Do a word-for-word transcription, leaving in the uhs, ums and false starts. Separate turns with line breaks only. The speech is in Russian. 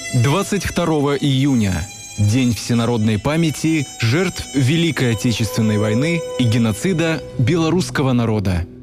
двадцать второго июня. День всенародной памяти жертв Великой Отечественной войны и геноцида белорусского народа.